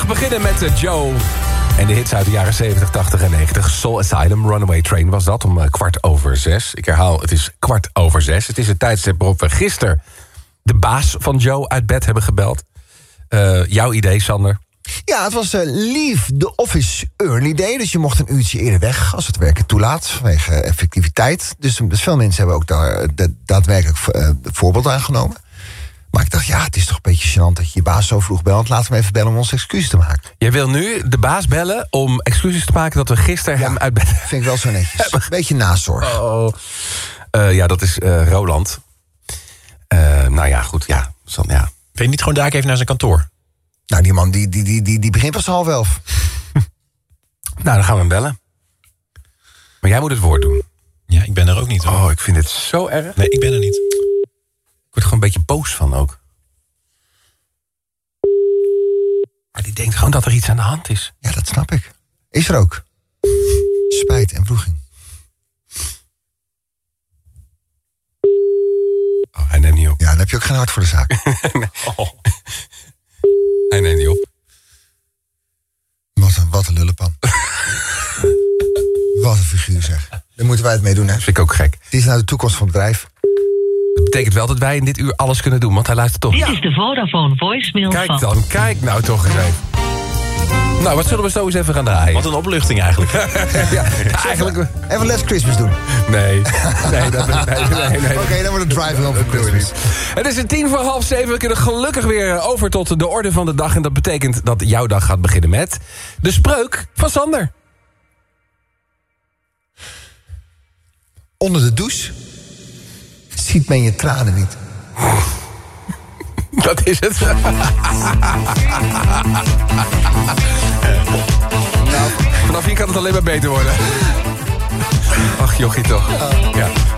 beginnen met Joe. En de hits uit de jaren 70, 80 en 90. Soul Asylum, Runaway Train was dat om 6:15. Ik herhaal, het is 6:15. Het is het tijdstip waarop we gisteren de baas van Joe uit bed hebben gebeld. Jouw idee, Sander? Ja, het was leave the office early day. Dus je mocht een uurtje eerder weg als het werken toelaat. Vanwege effectiviteit. Dus veel mensen hebben ook daar daadwerkelijk voorbeeld aangenomen. Maar ik dacht, ja, het is toch een beetje gênant dat je je baas zo vroeg belt. Laten we even bellen om ons excuses te maken. Jij wil nu de baas bellen om excuses te maken dat we gisteren hem uit bed... Vind ik wel zo netjes. Een beetje nazorg. Ja, dat is Roland. Nou ja, goed, ja. Ja. Wil je niet gewoon daar even naar zijn kantoor? Nou, die man die begint pas 10:30. Nou, dan gaan we hem bellen. Maar jij moet het woord doen. Ja, ik ben er ook niet, hoor. Oh, ik vind het zo erg. Nee, ik ben er niet. Ik word er gewoon een beetje boos van ook. Maar die denkt gewoon dat er iets aan de hand is. Ja, dat snap ik. Is er ook. Spijt en wroeging. Oh, hij neemt niet op. Ja, dan heb je ook geen hart voor de zaak. Nee. Hij neemt niet op. Wat een lullenpan. Wat een figuur, zeg. Daar moeten wij het mee doen, hè? Dat vind ik ook gek. Het is nou de toekomst van het bedrijf. Dat betekent wel dat wij in dit uur alles kunnen doen, want hij luistert toch. Dit is de Vodafone voicemail Kijk van... dan, kijk nou toch eens even. Nou, wat zullen we zo eens even gaan draaien? Wat een opluchting eigenlijk. Ja, eigenlijk... Even Last Christmas doen. Nee. Oké, dan wordt het Driving Home for Christmas. Het is 6:10. We kunnen gelukkig weer over tot de orde van de dag. En dat betekent dat jouw dag gaat beginnen met... de spreuk van Sander. Onder de douche ziet men je tranen niet. Dat is het. Nou, vanaf hier kan het alleen maar beter worden. Ach, jochie toch. Ja.